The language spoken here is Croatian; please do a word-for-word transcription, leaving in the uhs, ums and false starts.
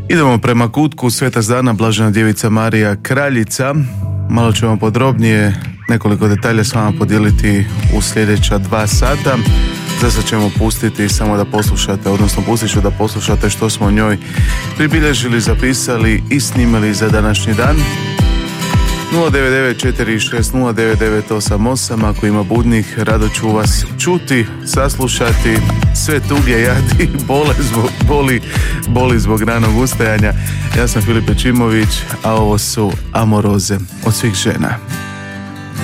Idemo prema kutku Sveta Zdana, Blažena djevica Marija Kraljica. Malo ćemo podrobnije nekoliko detalja s vama podijeliti u sljedeća dva sata. Zasad ćemo pustiti samo da poslušate, odnosno pustit ću da poslušate što smo njoj pribilježili, zapisali i snimali za današnji dan. nula devet devet četiri šest nula devet devet osam osam. Ako ima budnih, rado ću vas čuti, saslušati. Sve tuge, jadi, bole zbog, boli, boli zbog ranog ustajanja. Ja sam Filip Pečimović, a ovo su Amoroze od svih žena.